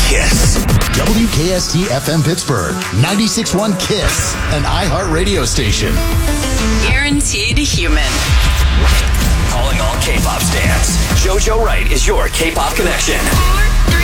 Kiss. WKST FM Pittsburgh, 96.1 Kiss, an iHeart radio station. Guaranteed human. Calling all K-pop stans. JoJo Wright is your K-pop connection.